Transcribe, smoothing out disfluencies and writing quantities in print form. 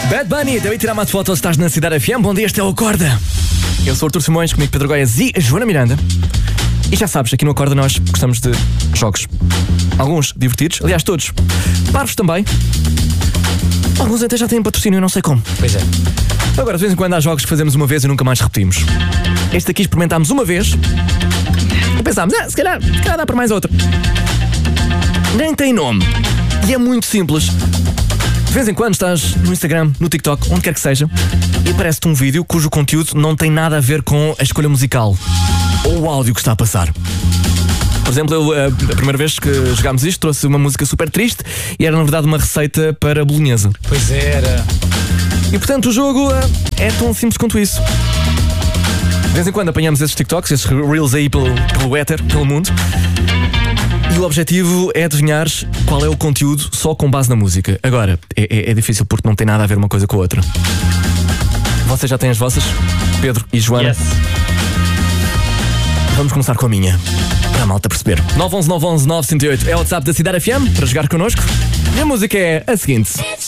Bad Bunny, deu tirar mais fotos, estás na Cidade FM. Bom dia, este é o Acorda. Eu sou o Artur Simões, comigo Pedro Goiás e a Joana Miranda. E já sabes, aqui no Acorda nós gostamos de jogos. Alguns divertidos, aliás todos. Parvos também. Alguns até já têm patrocínio, eu não sei como. Pois é. Agora, de vez em quando há jogos que fazemos uma vez e nunca mais repetimos. Este aqui experimentámos uma vez e pensámos, se calhar dá para mais outra. Nem tem nome. E é muito simples. De vez em quando estás no Instagram, no TikTok, onde quer que seja, e aparece-te um vídeo cujo conteúdo não tem nada a ver com a escolha musical ou o áudio que está a passar. Por exemplo, eu, a primeira vez que jogámos isto, trouxe uma música super triste e era na verdade uma receita para bolonhesa. Pois era. E portanto o jogo é tão simples quanto isso. De vez em quando apanhamos esses TikToks, esses Reels aí pelo éter, pelo mundo. E o objetivo é adivinhar qual é o conteúdo só com base na música. Agora, é difícil porque não tem nada a ver uma coisa com a outra. Vocês já têm as vossas? Pedro e Joana? Yes. Vamos começar com a minha, para a malta perceber. 911 911 908 é o WhatsApp da Cidade FM para jogar connosco. E a música é a seguinte.